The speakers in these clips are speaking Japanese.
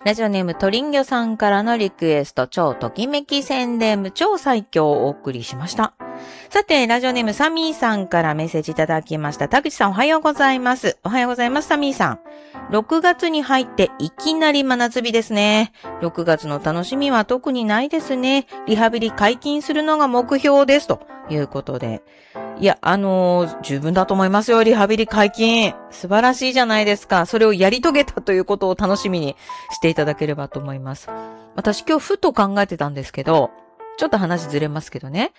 ラジオネームトリンギョさんからのリクエスト、超ときめき宣伝部超最強をお送りしました。さて、ラジオネームサミーさんからメッセージいただきました。田口さんおはようございます。おはようございます、サミーさん。6月に入っていきなり真夏日ですね。6月の楽しみは特にないですね。リハビリ解禁するのが目標です。ということで。いや、十分だと思いますよ。リハビリ解禁。素晴らしいじゃないですか。それをやり遂げたということを楽しみにしていただければと思います。私今日ふと考えてたんですけど、ちょっと話ずれますけどね。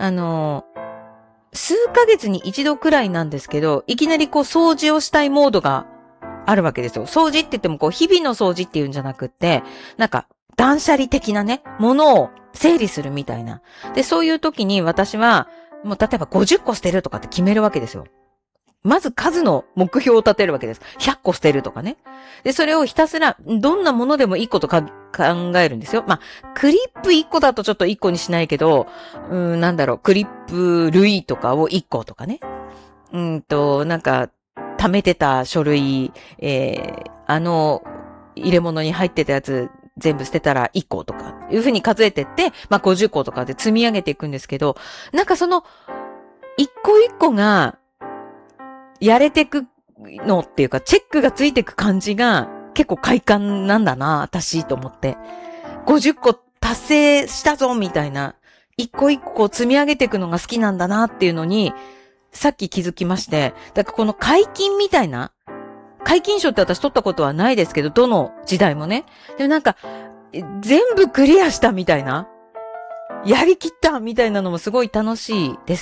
数ヶ月に一度くらいなんですけど、いきなりこう掃除をしたいモードがあるわけですよ。掃除って言ってもこう日々の掃除っていうんじゃなくって、なんか断捨離的なね、ものを整理するみたいな。で、そういう時に私は、もう例えば50個捨てるとかって決めるわけですよ。まず数の目標を立てるわけです。100個捨てるとかね。で、それをひたすら、どんなものでも1個と考えるんですよ。まあ、クリップ1個だとちょっと1個にしないけど、クリップ類とかを1個とかね。なんか、貯めてた書類、入れ物に入ってたやつ、全部捨てたら1個とか、いうふうに数えてって、まあ、50個とかで積み上げていくんですけど、なんかその、一個一個が、やれてくのっていうか、チェックがついてく感じが、結構快感なんだな、私、と思って。50個達成したぞ、みたいな。一個一個積み上げていくのが好きなんだな、っていうのに、さっき気づきまして。だからこの解禁みたいな、解禁賞って私取ったことはないですけど、どの時代もね。でもなんか、全部クリアしたみたいな、やりきったみたいなのもすごい楽しいです。